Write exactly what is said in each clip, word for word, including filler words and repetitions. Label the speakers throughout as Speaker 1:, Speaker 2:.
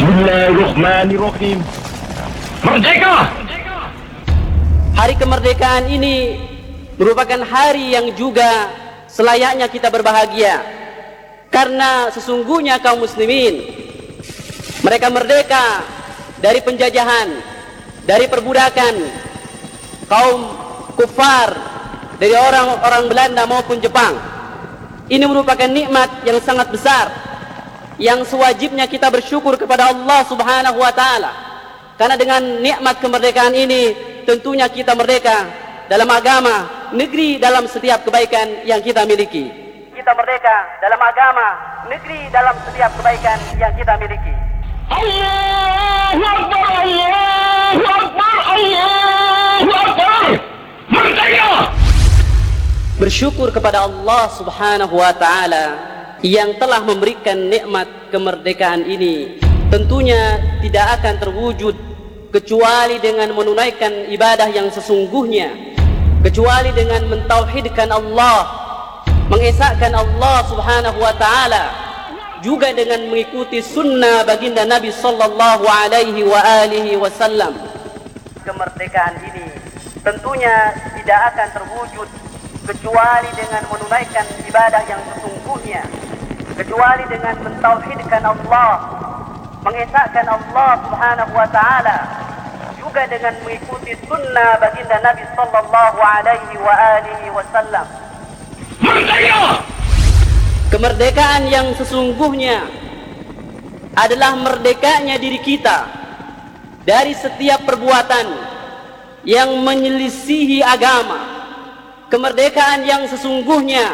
Speaker 1: Bismillahirrahmanirrahim. Merdeka!
Speaker 2: Hari kemerdekaan ini merupakan hari yang juga selayaknya kita berbahagia, karena sesungguhnya kaum muslimin mereka merdeka dari penjajahan, dari perbudakan kaum kufar, dari orang-orang Belanda maupun Jepang. Ini merupakan nikmat yang sangat besar, yang sewajibnya kita bersyukur kepada Allah Subhanahu wa taala. Karena dengan nikmat kemerdekaan ini tentunya kita merdeka dalam agama, negeri, dalam setiap kebaikan yang kita miliki. Kita merdeka dalam agama, negeri, dalam setiap kebaikan yang kita miliki.
Speaker 1: Allahu Akbar, Allahu Akbar, Allahu Akbar. Merdeka!
Speaker 2: Bersyukur kepada Allah Subhanahu wa taala yang telah memberikan nikmat kemerdekaan ini, tentunya tidak akan terwujud kecuali dengan menunaikan ibadah yang sesungguhnya, kecuali dengan mentauhidkan Allah, mengesahkan Allah Subhanahu wa taala, juga dengan mengikuti sunnah baginda Nabi sallallahu alaihi wa alihi wasallam. Kemerdekaan ini tentunya tidak akan terwujud kecuali dengan menunaikan ibadah yang sesungguhnya, kecuali dengan mentauhidkan Allah, mengesahkan Allah Subhanahu wa taala, juga dengan mengikuti sunnah baginda Nabi sallallahu alaihi wa alihi wasallam.
Speaker 1: Merdeka!
Speaker 2: Kemerdekaan yang sesungguhnya adalah merdekanya diri kita dari setiap perbuatan yang menyelisihi agama. Kemerdekaan yang sesungguhnya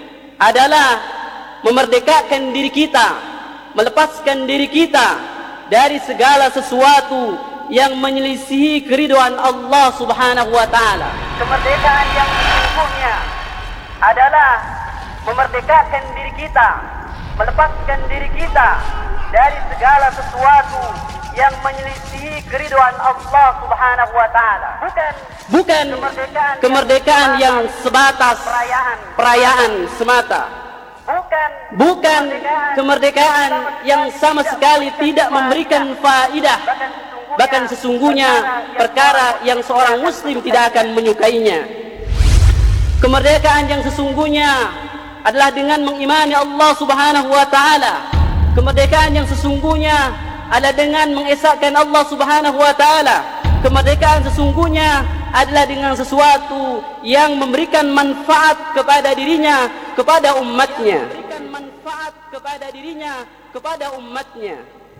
Speaker 2: adalah memerdekakan diri kita, melepaskan diri kita dari segala sesuatu yang menyelisihi keridhaan Allah Subhanahu wa taala. Kemerdekaan yang sesungguhnya adalah memerdekakan diri kita, melepaskan diri kita dari segala sesuatu yang menyelisihi keridhaan Allah Subhanahu wa taala. Bukan bukan kemerdekaan, kemerdekaan yang, yang sebatas perayaan, perayaan semata. Bukan bukan kemerdekaan yang sama sekali tidak memberikan faedah, bahkan sesungguhnya perkara yang seorang muslim tidak akan menyukainya. Kemerdekaan yang sesungguhnya adalah dengan mengimani Allah Subhanahu wa taala. Kemerdekaan yang sesungguhnya adalah dengan mengesahkan Allah Subhanahu wa taala. Kemerdekaan sesungguhnya adalah dengan sesuatu yang memberikan manfaat kepada dirinya, kepada umatnya. Memberikan manfaat kepada dirinya, kepada umatnya.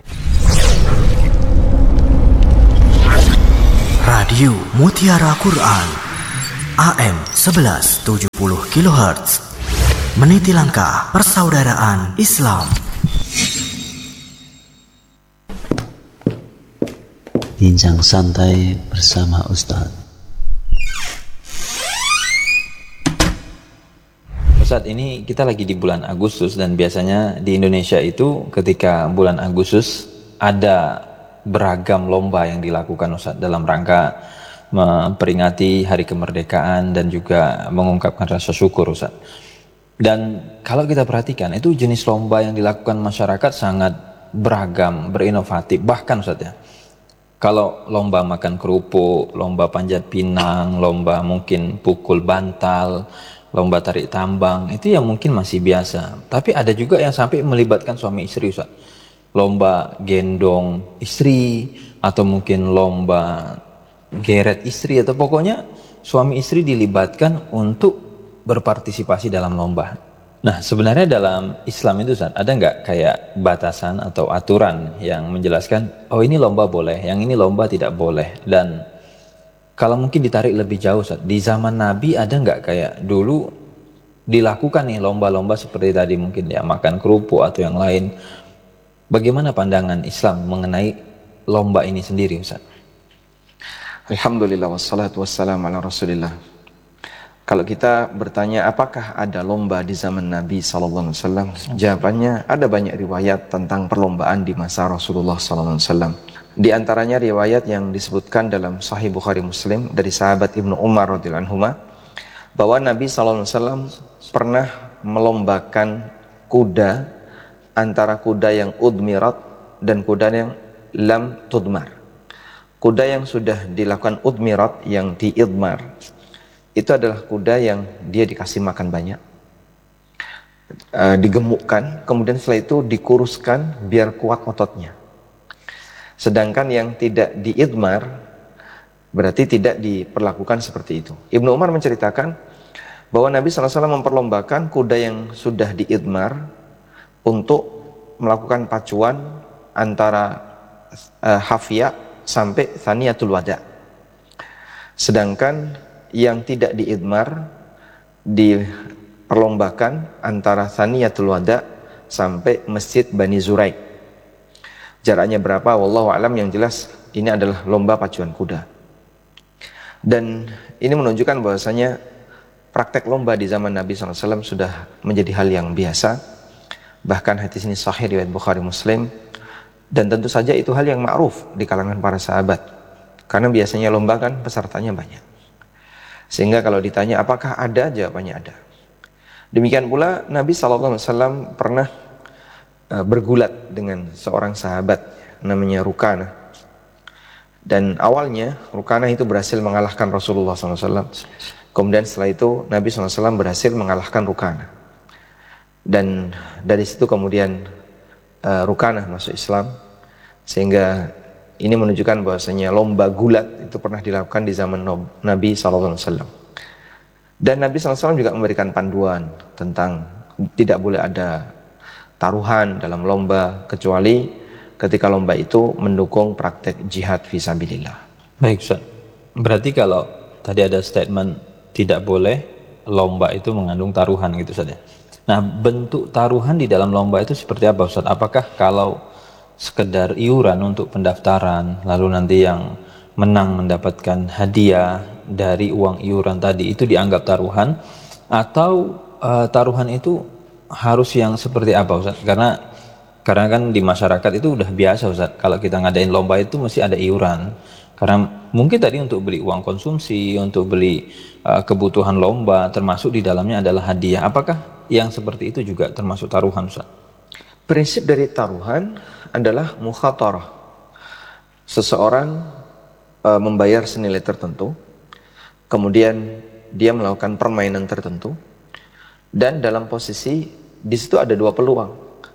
Speaker 3: Radio Mutiara Quran A M sebelas tujuh puluh kilohertz, meniti langkah persaudaraan Islam.
Speaker 4: Bincang santai bersama Ustadz.
Speaker 5: Ustadz, ini kita lagi di bulan Agustus, dan biasanya di Indonesia itu ketika bulan Agustus ada beragam lomba yang dilakukan Ustadz dalam rangka memperingati hari kemerdekaan dan juga mengungkapkan rasa syukur Ustadz. Dan kalau kita perhatikan itu jenis lomba yang dilakukan masyarakat sangat beragam, berinovatif. Bahkan Ustadz ya, kalau lomba makan kerupuk, lomba panjat pinang, lomba mungkin pukul bantal, lomba tarik tambang, itu yang mungkin masih biasa. Tapi ada juga yang sampai melibatkan suami istri Ustaz. Lomba gendong istri, atau mungkin lomba geret istri, atau pokoknya suami istri dilibatkan untuk berpartisipasi dalam lomba. Nah, sebenarnya dalam Islam itu Ustaz, ada nggak kayak batasan atau aturan yang menjelaskan, oh ini lomba boleh, yang ini lomba tidak boleh? Dan kalau mungkin ditarik lebih jauh Ustaz, di zaman Nabi ada nggak kayak dulu dilakukan nih lomba-lomba seperti tadi mungkin ya, makan kerupuk atau yang lain. Bagaimana pandangan Islam mengenai lomba ini sendiri Ustaz?
Speaker 6: Alhamdulillah wassalatu wassalamu ala Rasulillah. Kalau kita bertanya apakah ada lomba di zaman Nabi sallallahu alaihi wasallam, jawabannya ada banyak riwayat tentang perlombaan di masa Rasulullah sallallahu alaihi wasallam. Di antaranya riwayat yang disebutkan dalam Sahih Bukhari Muslim dari sahabat Ibnu Umar radhiyallahu anhu bahwa Nabi sallallahu alaihi wasallam pernah melombakan kuda antara kuda yang udmirat dan kuda yang lam tudmar. Kuda yang sudah dilakukan udmirat, yang diidmar, itu adalah kuda yang dia dikasih makan banyak, uh, digemukkan, kemudian setelah itu dikuruskan biar kuat ototnya. Sedangkan yang tidak diidmar berarti tidak diperlakukan seperti itu. Ibnu Umar menceritakan bahwa Nabi shallallahu alaihi wasallam memperlombakan kuda yang sudah diidmar untuk melakukan pacuan antara uh, hafiyah sampai thaniyatul wada. Sedangkan yang tidak diidmar diperlombakan antara thaniyatul wada sampai Masjid Bani Zuraik. Jaraknya berapa? Wallahu a'lam, yang jelas ini adalah lomba pacuan kuda. Dan ini menunjukkan bahwasanya praktek lomba di zaman Nabi shallallahu alaihi wasallam sudah menjadi hal yang biasa. Bahkan hadis ini sahih riwayat Bukhari Muslim. Dan tentu saja itu hal yang ma'ruf di kalangan para sahabat, karena biasanya lomba kan pesertanya banyak. Sehingga kalau ditanya apakah ada, jawabannya ada. Demikian pula Nabi shallallahu alaihi wasallam pernah uh, bergulat dengan seorang sahabat namanya Rukanah. Dan awalnya Rukanah itu berhasil mengalahkan Rasulullah shallallahu alaihi wasallam. Kemudian setelah itu Nabi shallallahu alaihi wasallam berhasil mengalahkan Rukanah. Dan dari situ kemudian Uh, Rukanah masuk Islam, sehingga ini menunjukkan bahwasanya lomba gulat itu pernah dilakukan di zaman Nabi shallallahu alaihi wasallam. Dan Nabi shallallahu alaihi wasallam juga memberikan panduan tentang tidak boleh ada taruhan dalam lomba kecuali ketika lomba itu mendukung praktek jihad fisabilillah.
Speaker 5: Baik Ustaz, berarti kalau tadi ada statement tidak boleh lomba itu mengandung taruhan gitu saja. Nah, bentuk taruhan di dalam lomba itu seperti apa Ustaz? Apakah kalau sekedar iuran untuk pendaftaran, lalu nanti yang menang mendapatkan hadiah dari uang iuran tadi itu dianggap taruhan, atau uh, taruhan itu harus yang seperti apa Ustaz? Karena karena kan di masyarakat itu udah biasa Ustaz, kalau kita ngadain lomba itu mesti ada iuran. Karena mungkin tadi untuk beli uang konsumsi, untuk beli uh, kebutuhan lomba, termasuk di dalamnya adalah hadiah. Apakah yang seperti itu juga termasuk taruhan Ustaz?
Speaker 6: Prinsip dari taruhan adalah mukhatarah. Seseorang e, membayar senilai tertentu, kemudian dia melakukan permainan tertentu, dan dalam posisi di situ ada dua peluang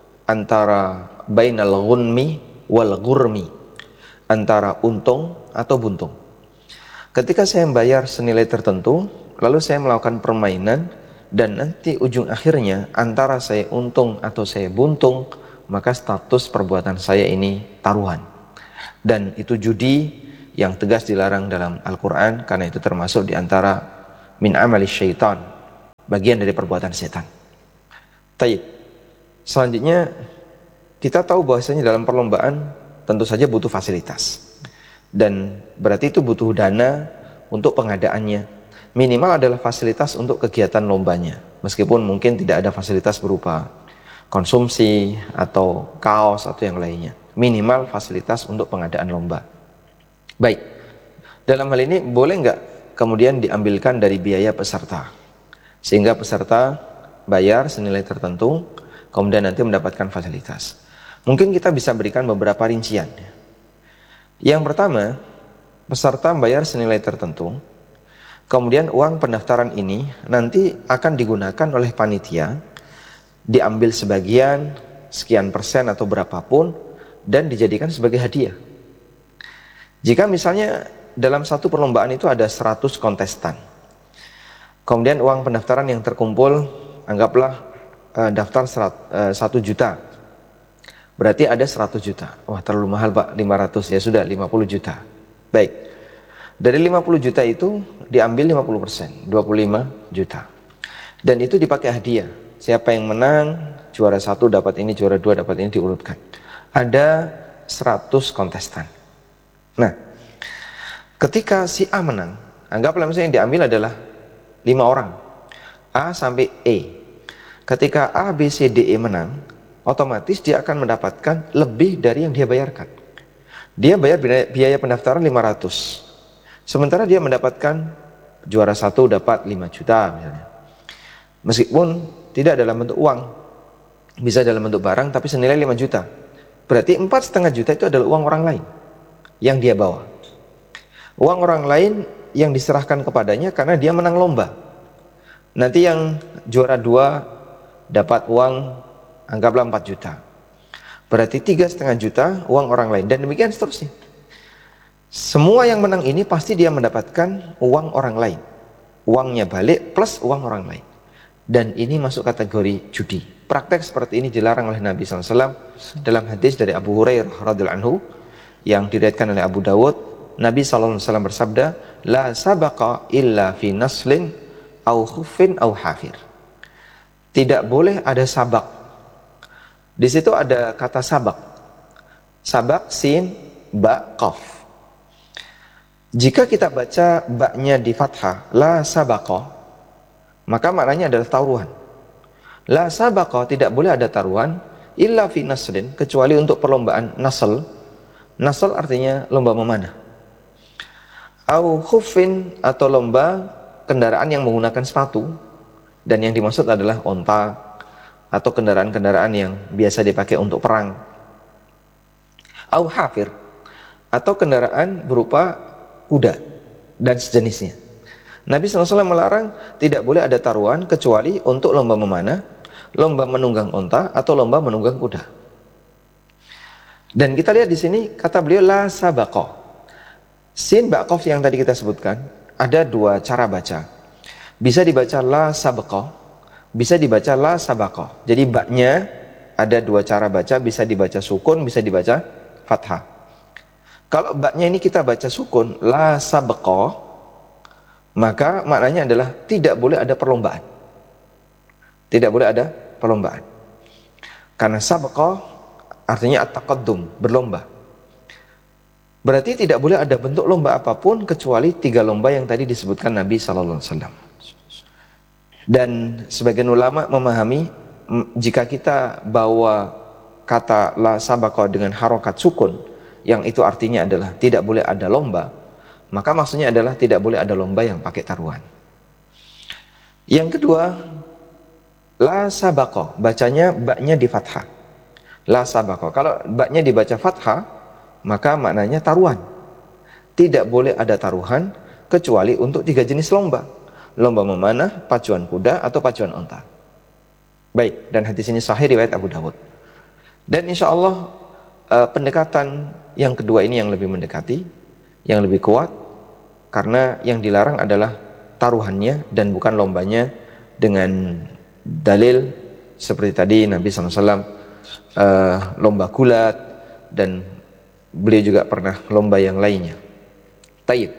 Speaker 6: antara bainal ghunmi wal ghurmi, antara untung atau buntung. Ketika saya membayar senilai tertentu, lalu saya melakukan permainan, dan nanti ujung akhirnya antara saya untung atau saya buntung, maka status perbuatan saya ini taruhan. Dan itu judi yang tegas dilarang dalam Al-Quran, karena itu termasuk diantara min amali syaitan, bagian dari perbuatan setan. Taib. Selanjutnya kita tahu bahwasanya dalam perlombaan tentu saja butuh fasilitas, dan berarti itu butuh dana untuk pengadaannya. Minimal adalah fasilitas untuk kegiatan lombanya, meskipun mungkin tidak ada fasilitas berupa konsumsi atau kaos atau yang lainnya. Minimal fasilitas untuk pengadaan lomba. Baik, dalam hal ini boleh nggak kemudian diambilkan dari biaya peserta, sehingga peserta bayar senilai tertentu, kemudian nanti mendapatkan fasilitas. Mungkin kita bisa berikan beberapa rincian. Yang pertama, peserta bayar senilai tertentu, kemudian uang pendaftaran ini nanti akan digunakan oleh panitia, diambil sebagian, sekian persen atau berapapun, dan dijadikan sebagai hadiah. Jika misalnya dalam satu perlombaan itu ada seratus kontestan, kemudian uang pendaftaran yang terkumpul, anggaplah uh, daftar satu juta, berarti ada seratus juta. Wah, terlalu mahal Pak, lima ratus, ya sudah lima puluh juta. Baik. Dari lima puluh juta itu diambil lima puluh persen, dua puluh lima juta. Dan itu dipakai hadiah. Siapa yang menang, juara satu dapat ini, juara dua dapat ini, diurutkan. Ada seratus kontestan. Nah, ketika si A menang, anggaplah misalnya yang diambil adalah lima orang, A sampai E. Ketika A, B, C, D, E menang, otomatis dia akan mendapatkan lebih dari yang dia bayarkan. Dia bayar biaya pendaftaran lima ratus. Sementara dia mendapatkan juara satu dapat lima juta misalnya. Meskipun tidak dalam bentuk uang, bisa dalam bentuk barang tapi senilai lima juta. Berarti empat setengah juta itu adalah uang orang lain yang dia bawa. Uang orang lain yang diserahkan kepadanya karena dia menang lomba. Nanti yang juara dua dapat uang anggaplah empat juta. Berarti tiga setengah juta uang orang lain, dan demikian seterusnya. Semua yang menang ini pasti dia mendapatkan uang orang lain. Uangnya balik plus uang orang lain. Dan ini masuk kategori judi. Praktek seperti ini dilarang oleh Nabi shallallahu alaihi wasallam dalam hadis dari Abu Hurairah radhiyallahu anhu yang diriwayatkan oleh Abu Dawud. Nabi shallallahu alaihi wasallam bersabda, la sabaqa illa fi naslin au khuffin au hafir. Tidak boleh ada sabak. Di situ ada kata sabak. Sabak sin ba qaf. Jika kita baca baknya di fathah, la sabaqa, maka maknanya adalah taruhan. La sabaqa, tidak boleh ada taruhan illa fi naslin, kecuali untuk perlombaan nasl. Nasl artinya lomba memanah. Au khuffin, atau lomba kendaraan yang menggunakan sepatu, dan yang dimaksud adalah onta atau kendaraan-kendaraan yang biasa dipakai untuk perang. Au hafir, atau kendaraan berupa kuda dan sejenisnya. Nabi shallallahu alaihi wasallam melarang tidak boleh ada taruhan kecuali untuk lomba memanah, lomba menunggang onta, atau lomba menunggang kuda. Dan kita lihat di sini kata beliau la sabaqa. Sin baqaf yang tadi kita sebutkan ada dua cara baca. Bisa dibaca la sabaqa, bisa dibaca la sabaqa. Jadi baknya ada dua cara baca, bisa dibaca sukun, bisa dibaca fathah. Kalau baknya ini kita baca sukun, la sabaqa, maka maknanya adalah tidak boleh ada perlombaan. Tidak boleh ada perlombaan. Karena sabaqa artinya at-taqaddum, berlomba. Berarti tidak boleh ada bentuk lomba apapun kecuali tiga lomba yang tadi disebutkan Nabi sallallahu alaihi wasallam. Dan sebagian ulama memahami jika kita bawa kata la sabaqa dengan harokat sukun, yang itu artinya adalah tidak boleh ada lomba, maka maksudnya adalah tidak boleh ada lomba yang pakai taruhan. Yang kedua, la sabaqa, bacanya baknya di fathah. La sabaqa, kalau baknya dibaca fathah, maka maknanya taruhan. Tidak boleh ada taruhan kecuali untuk tiga jenis lomba. Lomba memanah, pacuan kuda, atau pacuan onta. Baik, dan hadis ini sahih riwayat Abu Dawud. Dan insya Allah uh, pendekatan yang kedua ini yang lebih mendekati, yang lebih kuat, karena yang dilarang adalah taruhannya dan bukan lombanya dengan dalil seperti tadi Nabi shallallahu alaihi wasallam uh, lomba gulat, dan beliau juga pernah lomba yang lainnya. Taib.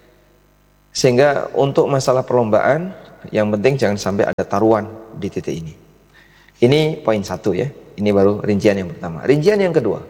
Speaker 6: Sehingga untuk masalah perlombaan, yang penting jangan sampai ada taruhan di titik ini. Ini poin satu ya. Ini baru rincian yang pertama. Rincian yang kedua,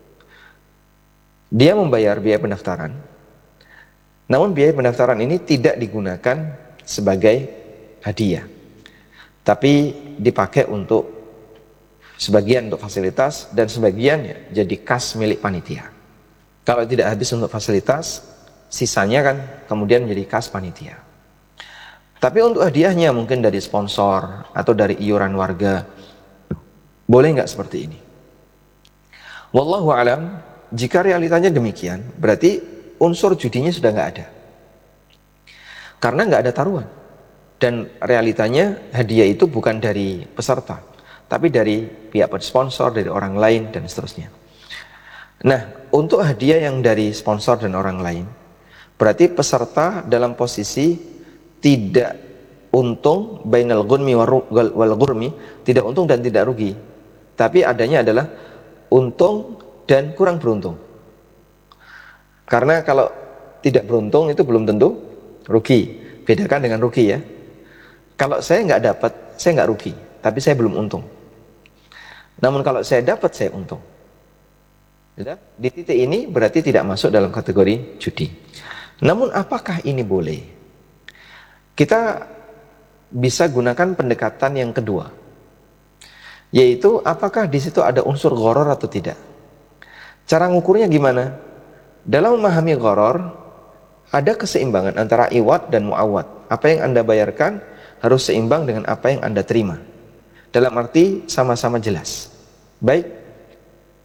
Speaker 6: dia membayar biaya pendaftaran, namun biaya pendaftaran ini tidak digunakan sebagai hadiah, tapi dipakai untuk sebagian untuk fasilitas dan sebagiannya jadi kas milik panitia. Kalau tidak habis untuk fasilitas, sisanya kan kemudian menjadi kas panitia. Tapi untuk hadiahnya mungkin dari sponsor atau dari iuran warga, boleh nggak seperti ini? Wallahu alam. Jika realitanya demikian, berarti unsur judinya sudah nggak ada, karena nggak ada taruhan. Dan realitanya hadiah itu bukan dari peserta, tapi dari pihak sponsor, dari orang lain, dan seterusnya. Nah, untuk hadiah yang dari sponsor dan orang lain, berarti peserta dalam posisi tidak untung, bainal ghunmi wal ghurmi, tidak untung dan tidak rugi, tapi adanya adalah untung dan kurang beruntung. Karena kalau tidak beruntung itu belum tentu rugi. Bedakan dengan rugi ya. Kalau saya nggak dapat, saya nggak rugi, tapi saya belum untung. Namun kalau saya dapat, saya untung. Di titik ini berarti tidak masuk dalam kategori judi. Namun apakah ini boleh? Kita bisa gunakan pendekatan yang kedua, yaitu apakah di situ ada unsur gharar atau tidak. Cara ngukurnya gimana? Dalam memahami gharar, ada keseimbangan antara iwad dan muawad. Apa yang Anda bayarkan harus seimbang dengan apa yang Anda terima. Dalam arti sama-sama jelas. Baik,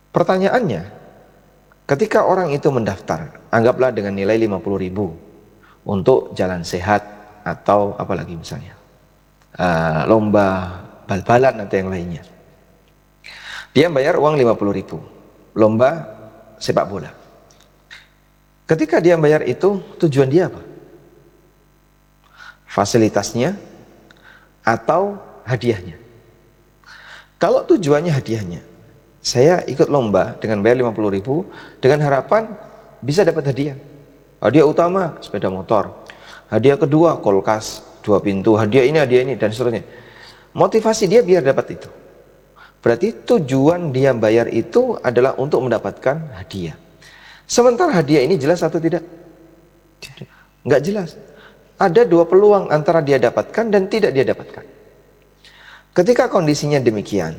Speaker 6: Pertanyaannya, ketika orang itu mendaftar, anggaplah dengan nilai lima puluh ribu untuk jalan sehat atau apalagi misalnya uh, lomba bal-balan atau yang lainnya. Dia bayar uang lima puluh ribu, lomba sepak bola. Ketika dia bayar itu, tujuan dia apa? Fasilitasnya atau hadiahnya? Kalau tujuannya hadiahnya, saya ikut lomba dengan bayar lima puluh ribu dengan harapan bisa dapat hadiah. Hadiah utama sepeda motor, hadiah kedua kulkas dua pintu, hadiah ini, hadiah ini, dan seterusnya. Motivasi dia biar dapat itu. Berarti tujuan dia bayar itu adalah untuk mendapatkan hadiah. Sementara hadiah ini jelas atau tidak? Enggak jelas. Ada dua peluang antara dia dapatkan dan tidak dia dapatkan. Ketika kondisinya demikian,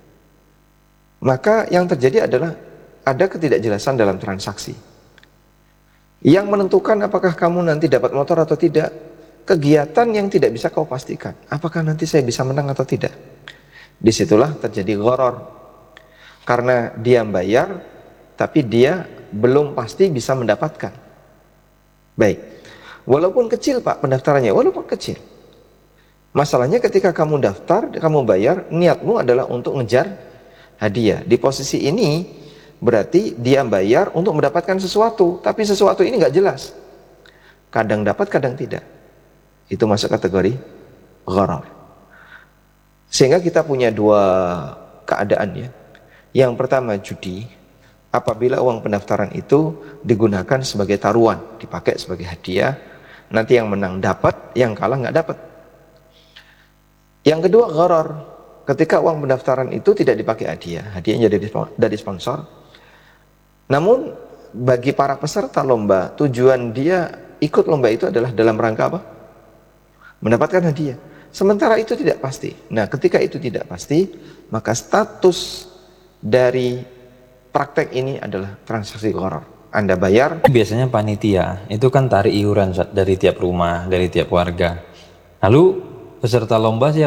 Speaker 6: maka yang terjadi adalah ada ketidakjelasan dalam transaksi. Yang menentukan apakah kamu nanti dapat motor atau tidak, kegiatan yang tidak bisa kau pastikan. Apakah nanti saya bisa menang atau tidak? Disitulah terjadi gharar. Karena dia bayar, tapi dia belum pasti bisa mendapatkan. Baik, walaupun kecil Pak pendaftarannya, walaupun kecil. Masalahnya ketika kamu daftar, kamu bayar, niatmu adalah untuk ngejar hadiah. Di posisi ini berarti dia bayar untuk mendapatkan sesuatu, tapi sesuatu ini nggak jelas. Kadang dapat, kadang tidak. Itu masuk kategori gharar. Sehingga kita punya dua keadaan ya. Yang pertama judi, apabila uang pendaftaran itu digunakan sebagai taruhan, dipakai sebagai hadiah, nanti yang menang dapat, yang kalah nggak dapat. Yang kedua gharar, ketika uang pendaftaran itu tidak dipakai hadiah, hadiahnya dari sponsor. Namun bagi para peserta lomba, tujuan dia ikut lomba itu adalah dalam rangka apa? Mendapatkan hadiah. Sementara itu tidak pasti. Nah, ketika itu tidak pasti, maka status dari praktek ini adalah transaksi gharar. Anda bayar.
Speaker 5: Biasanya panitia itu kan tarik iuran dari tiap rumah, dari tiap warga. Lalu peserta lomba siapa?